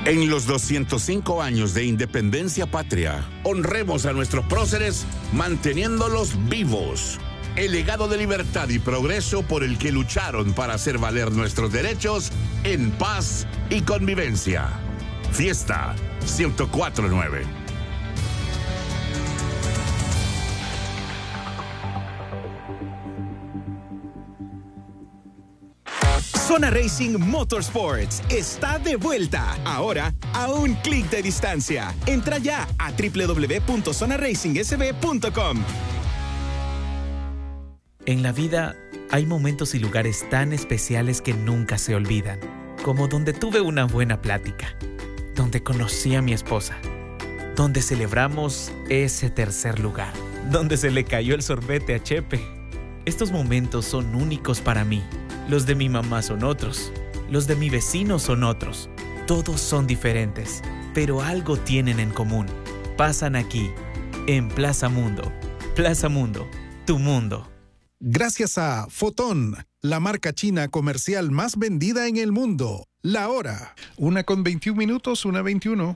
En los 205 años de independencia patria, honremos a nuestros próceres manteniéndolos vivos. El legado de libertad y progreso por el que lucharon para hacer valer nuestros derechos en paz y convivencia. Fiesta 1049. Zona Racing Motorsports está de vuelta, ahora a un clic de distancia. Entra ya a www.zonaracingsb.com. En la vida hay momentos y lugares tan especiales que nunca se olvidan, como donde tuve una buena plática, donde conocí a mi esposa, donde celebramos ese tercer lugar, donde se le cayó el sorbete a Chepe. Estos momentos son únicos para mí. Los de mi mamá son otros, los de mi vecino son otros. Todos son diferentes, pero algo tienen en común. Pasan aquí, en Plaza Mundo. Plaza Mundo, tu mundo. Gracias a Fotón, la marca china comercial más vendida en el mundo. La hora, 1:21, 1:21.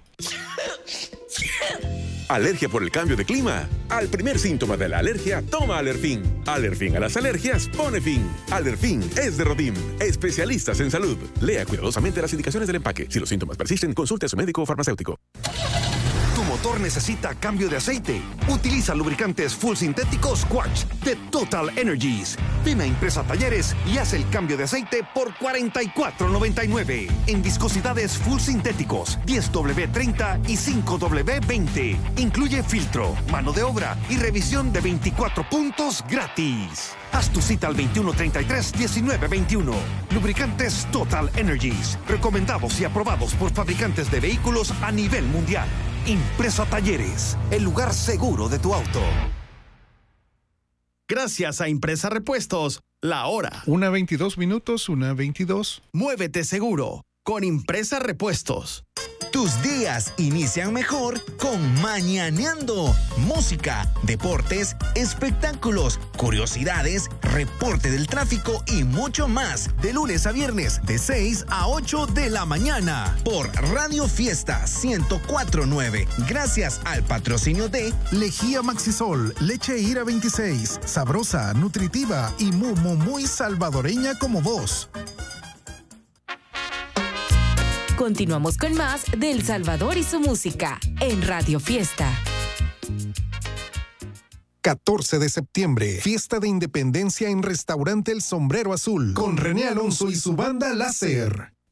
¿Alergia por el cambio de clima? Al primer síntoma de la alergia, toma Alerfin. Alerfin a las alergias pone fin. Alerfin es de Rodim, especialistas en salud. Lea cuidadosamente las indicaciones del empaque. Si los síntomas persisten, consulte a su médico o farmacéutico. Tu motor necesita cambio de aceite. Utiliza lubricantes full sintéticos Squatch de Total Energies. Ven a Impresa Talleres y haz el cambio de aceite por $44.99. En viscosidades full sintéticos 10W30 y 5W20. Incluye filtro, mano de obra y revisión de 24 puntos gratis. Haz tu cita al 2133-1921. Lubricantes Total Energies. Recomendados y aprobados por fabricantes de vehículos a nivel mundial. Impresa Talleres, el lugar seguro de tu auto. Gracias a Impresa Repuestos, la hora. 1:22, 1:22. Muévete seguro con Impresa Repuestos. Tus días inician mejor con Mañaneando. Música, deportes, espectáculos, curiosidades, reporte del tráfico y mucho más. De lunes a viernes, de 6 a 8 de la mañana. Por Radio Fiesta 1049. Gracias al patrocinio de Lejía Maxisol, leche Ira 26. Sabrosa, nutritiva y muy salvadoreña como vos. Continuamos con más de El Salvador y su música en Radio Fiesta. 14 de septiembre, fiesta de independencia en Restaurante El Sombrero Azul, con René Alonso y su banda Láser.